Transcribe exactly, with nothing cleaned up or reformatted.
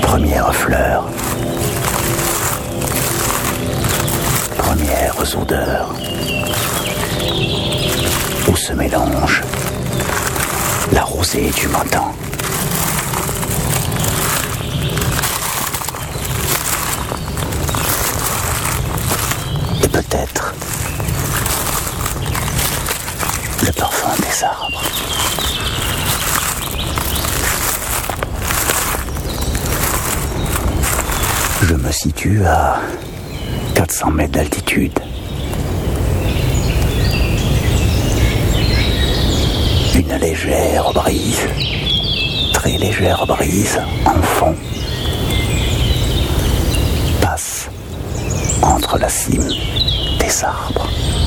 Premières fleurs, premières odeurs, où se mélange la rosée du matin. Et peut-être le parfum des arbres. Je me situe à quatre cents mètres d'altitude. Une légère brise, très légère brise en fond, passe entre la cime des arbres.